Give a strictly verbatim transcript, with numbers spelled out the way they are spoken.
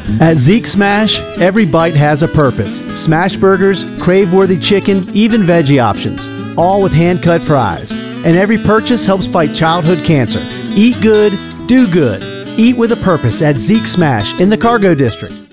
At Zeke Smash, every bite has a purpose. Smash burgers, crave-worthy chicken, even veggie options. All with hand-cut fries. And every purchase helps fight childhood cancer. Eat good, do good. Eat with a purpose at Zeke Smash in the Cargo District.